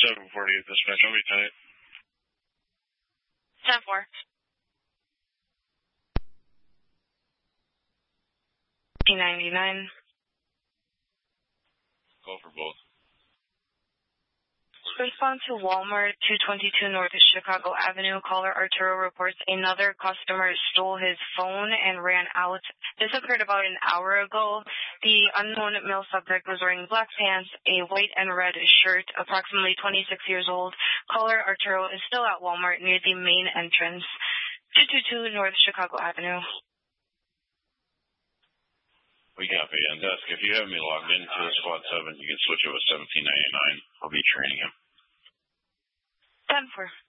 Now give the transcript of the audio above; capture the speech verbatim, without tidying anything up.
seven forty-eight dispatch. I'll be tight. ten four. P ninety-nine. Call for both. Respond to Walmart, two twenty-two North Chicago Avenue. Caller Arturo reports another customer stole his phone and ran out. This occurred about an hour ago. The unknown male subject was wearing black pants, a white and red shirt, approximately twenty-six years old. Caller Arturo is still at Walmart near the main entrance, two twenty-two North Chicago Avenue. We copy. On desk, if you have me logged into the squad seven, you can switch over seventeen ninety-nine. I'll be training him. ten four.